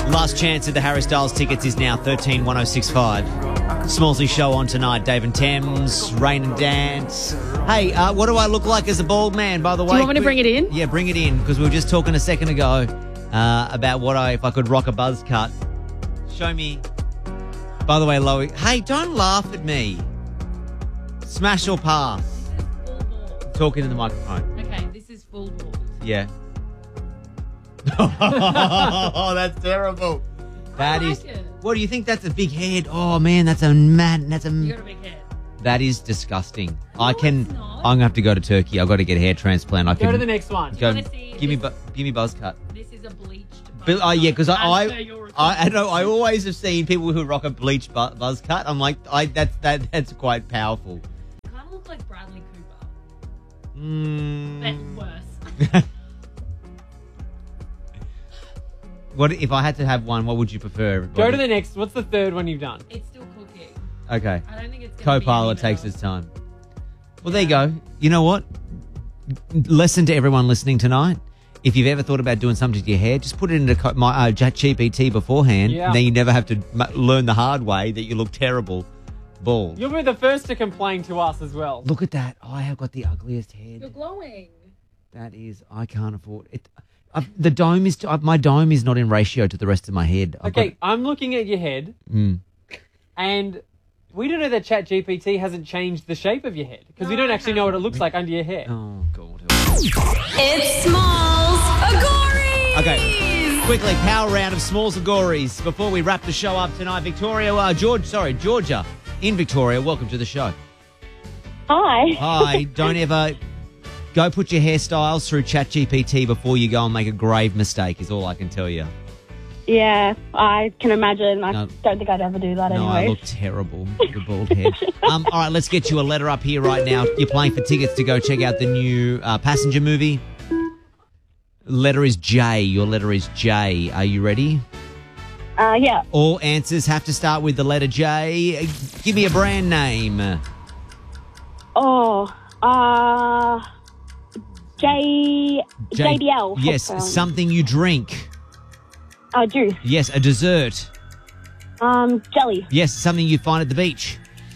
Last chance at the Harry Styles tickets is now 131065. Smallsy show on tonight. Dave and Thames, Rain and Dance. Hey, what do I look like as a bald man, by the way? Do you want me to bring it in? Yeah, bring it in, because we were just talking a second ago about if I could rock a buzz cut. Show me. By the way, Loie, hey, don't laugh at me. Smash or pass? Talking to the microphone. Okay, this is full bald. Yeah. Oh, that's terrible. That is. It. What do you think? That's a big head. Oh man, that's a man. You got a big head. That is disgusting. No, I'm gonna have to go to Turkey. I've got to get a hair transplant. Go to the next one. Give me buzz cut. This is a bleached. Oh yeah, because I know I always have seen people who rock a bleached buzz cut. I'm like, that's quite powerful. Kind of look like Bradley Cooper. But worse. What if I had to have one? What would you prefer? Everybody? Go to the next. What's the third one you've done? It's still cooking. Okay. I don't think it's gonna Co-pilot be any takes its time. Well, there you go. You know what? Lesson to everyone listening tonight. If you've ever thought about doing something to your hair, just put it into ChatGPT beforehand. Yeah. And then you never have to learn the hard way that you look terrible bald. You'll be the first to complain to us as well. Look at that. I have got the ugliest head. You're glowing. That is, I can't afford it. The dome is, my dome is not in ratio to the rest of my head. I'm looking at your head, and we don't know that ChatGPT hasn't changed the shape of your head because we don't actually know what it looks like under your hair. Oh, God. It's Smalls Agories! Okay, quickly, power round of Smalls Agories before we wrap the show up tonight. Georgia in Victoria, welcome to the show. Hi. Hi, don't ever go put your hairstyles through ChatGPT before you go and make a grave mistake is all I can tell you. Yeah, I can imagine. I No. don't think I'd ever do that No, I anyway. look terrible with the bald head. All right, let's get you a letter up here right now. You're playing for tickets to go check out the new Passenger movie. Letter is J. Your letter is J. Are you ready? Yeah. All answers have to start with the letter J. Give me a brand name. JBL. Yes, something you drink. Juice. Yes, a dessert. Jelly. Yes, something you find at the beach.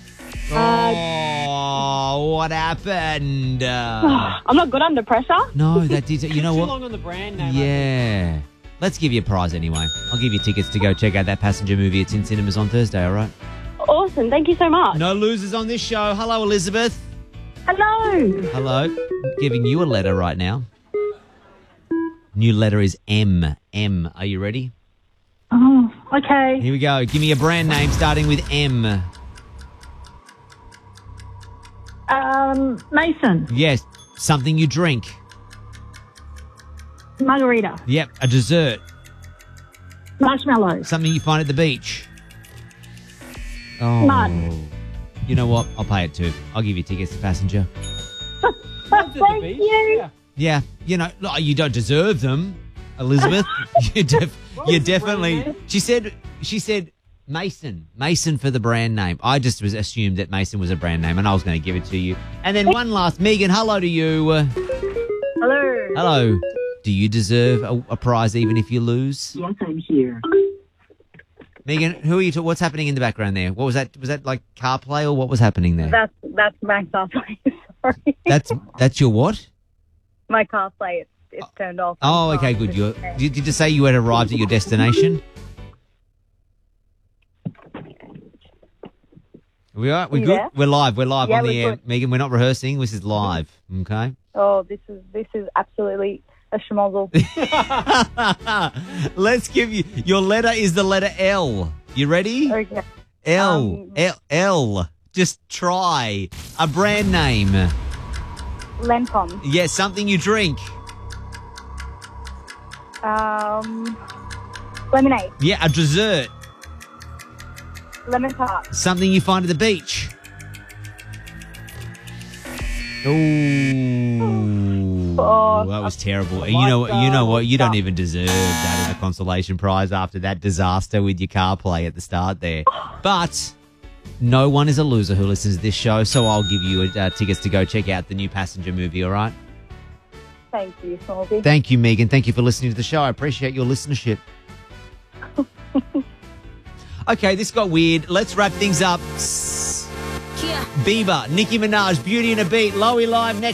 What happened? I'm not good under pressure. No, that did. You know Too what? long on the brand name. Yeah. Let's give you a prize anyway. I'll give you tickets to go check out that Passenger movie. It's in cinemas on Thursday, all right? Awesome. Thank you so much. No losers on this show. Hello, Elizabeth. Hello. Hello. Giving you a letter right now. New letter is M. M. Are you ready? Oh, okay. Here we go. Give me a brand name starting with M. Mason. Yes. Something you drink. Margarita. Yep. A dessert. Marshmallows. Something you find at the beach. Oh. Mud. You know what? I'll pay it too. I'll give you tickets to Passenger. At the Thank beach? you. Yeah. Yeah. You know, look, you don't deserve them, Elizabeth. you definitely. brand name? She said Mason. Mason for the brand name. I just assumed that Mason was a brand name and I was going to give it to you. And then one last. Megan, hello to you. Hello. Hello. Do you deserve a prize even if you lose? Yes, I'm here. Megan, who are you? What's happening in the background there? What was that? Was that like CarPlay or what was happening there? That's my car play. Sorry. That's your what? My car play. It's turned off. Oh, okay, good. Did you say you had arrived at your destination? We are. We're You good. there? We're live. We're live Yeah, on the we're air. good. Megan, we're not rehearsing. This is live. Okay. Oh, this is absolutely a schmozzle. Let's give you. Your letter is the letter L. You ready? Okay. L. L. Just try a brand name. Lancome. Yes, something you drink. Lemonade. Yeah, a dessert. Lemon tart. Something you find at the beach. Ooh, Oh, that was terrible. And my you know what? You know God. what? You don't even deserve that as a consolation prize after that disaster with your car play at the start there. But no one is a loser who listens to this show, so I'll give you tickets to go check out the new Passenger movie. All right? Thank you, Smallsy. Thank you, Megan. Thank you for listening to the show. I appreciate your listenership. Okay, this got weird. Let's wrap things up. Bieber, Nicki Minaj, Beauty and a Beat, Lowy Live next.